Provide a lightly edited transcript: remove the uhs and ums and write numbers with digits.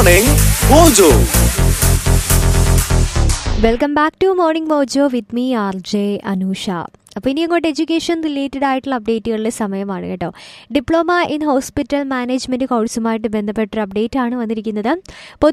Morning Mojo. Welcome back to morning mojo with me R J Anusha. അപ്പോൾ ഇനി അങ്ങോട്ട് education related ആയിട്ടുള്ള അപ്ഡേറ്റുകളുടെ സമയമാണ് കേട്ടോ. Diploma in hospital management കോഴ്സുമായിട്ട് ബന്ധപ്പെട്ടൊരു update ആണ് വന്നിരിക്കുന്നത്.